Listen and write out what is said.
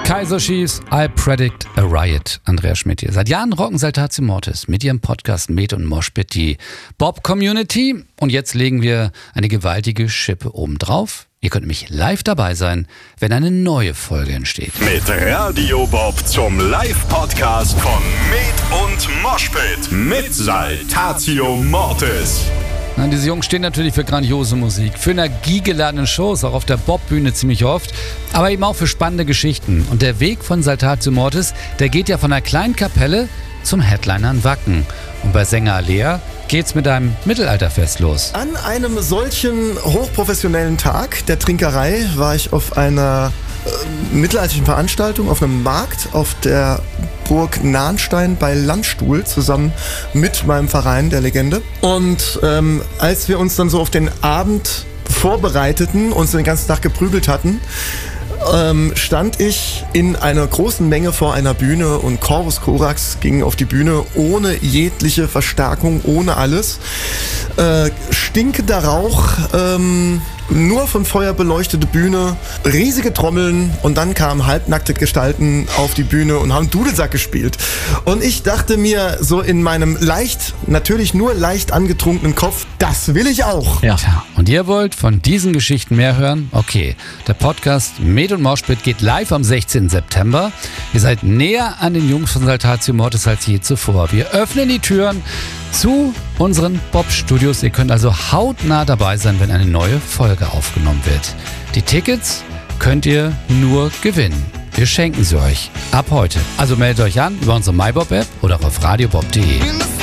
Kaiser Chiefs, I Predict a Riot. Andreas Schmidt hier. Seit Jahren rocken Saltatio Mortis mit ihrem Podcast Med und Moshpit die Bob-Community. Und jetzt legen wir eine gewaltige Schippe obendrauf. Ihr könnt nämlich live dabei sein, wenn eine neue Folge entsteht. Mit Radio Bob zum Live-Podcast von Med und Moshpit mit Saltatio Mortis. Na, diese Jungs stehen natürlich für grandiose Musik, für energiegeladene Shows, auch auf der Bob-Bühne ziemlich oft, aber eben auch für spannende Geschichten. Und der Weg von Saltatio Mortis, der geht ja von einer kleinen Kapelle zum Headliner in Wacken. Und bei Sänger Alea geht's mit einem Mittelalterfest los. An einem solchen hochprofessionellen Tag der Trinkerei war ich auf einer mittelalterlichen Veranstaltung, auf einem Markt auf der Burg Nahnstein bei Landstuhl zusammen mit meinem Verein, der Legende. Und als wir uns dann so auf den Abend vorbereiteten, uns den ganzen Tag geprügelt hatten, stand ich in einer großen Menge vor einer Bühne und Corvus Corax ging auf die Bühne ohne jegliche Verstärkung, ohne alles. Stinkender Rauch, nur von Feuer beleuchtete Bühne, riesige Trommeln und dann kamen halbnackte Gestalten auf die Bühne und haben Dudelsack gespielt. Und ich dachte mir so in meinem natürlich nur leicht angetrunkenen Kopf, das will ich auch. Ja. Und ihr wollt von diesen Geschichten mehr hören? Okay, der Podcast Med und Moshpit geht live am 16. September. Ihr seid näher an den Jungs von Saltatio Mortis als je zuvor. Wir öffnen die Türen zu unseren Bob-Studios. Ihr könnt also hautnah dabei sein, wenn eine neue Folge aufgenommen wird. Die Tickets könnt ihr nur gewinnen. Wir schenken sie euch ab heute. Also meldet euch an über unsere MyBob-App oder auf radiobob.de.